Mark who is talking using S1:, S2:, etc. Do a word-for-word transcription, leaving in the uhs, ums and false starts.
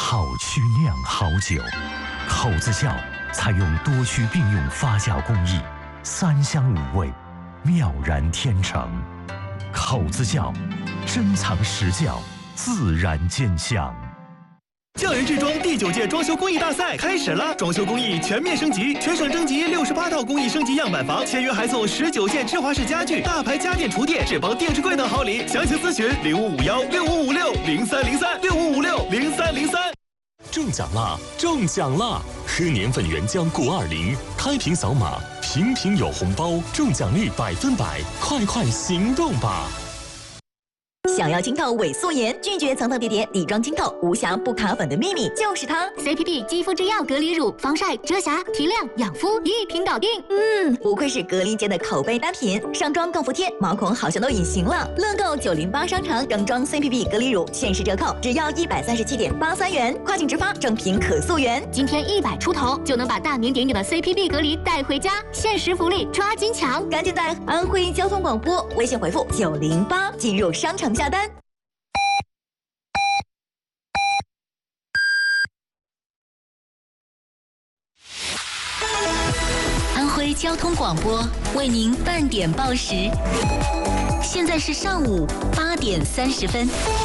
S1: 好曲酿好酒。口子窖采用多区并用发酵工艺，三香五味，妙然天成。口子窖，珍藏实窖，自然见香。
S2: 匠人制装第九届装修工艺大赛开始了，装修工艺全面升级，全省征集六十八套工艺升级样板房，签约还送十九件芝华士家具、大牌家电厨电、智邦电视柜等好礼。详情咨询零五五幺六五五六零三零三六五五六零三零三。
S3: 中奖啦！中奖啦！喝年份原浆钴二零，开瓶扫码，瓶瓶有红包，中奖率百分百，快快行动吧！
S4: 想要清透伪素颜，拒绝层层叠叠底妆清透，无瑕不卡粉的秘密就是它
S5: C P P 肌肤之钥隔离乳，防晒、遮瑕、提亮、养肤一瓶搞定。
S4: 嗯，不愧是隔离间的口碑单品，上妆更服帖，毛孔好像都隐形了。乐购九零八商城整装 C P P 隔离乳限时折扣，只要一百三十七点八三元，跨境直发，正品可溯源。
S5: 今天一百出头就能把大名鼎鼎的 C P P 隔离带回家，限时福利抓紧抢！
S4: 赶紧在安徽交通广播微信回复九零八进入商城下单。
S6: 安徽交通广播为您半点报时，现在是上午八点三十分。